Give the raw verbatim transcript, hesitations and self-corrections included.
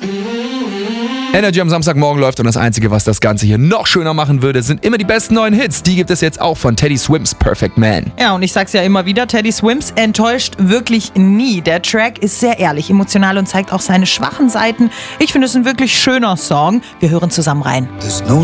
Energy am Samstagmorgen läuft und das Einzige, was das Ganze hier noch schöner machen würde, sind immer die besten neuen Hits. Die gibt es jetzt auch von Teddy Swims Perfect Man. Ja, und ich sag's ja immer wieder, Teddy Swims enttäuscht wirklich nie. Der Track ist sehr ehrlich, emotional und zeigt auch seine schwachen Seiten. Ich finde es ein wirklich schöner Song. Wir hören zusammen rein. There's no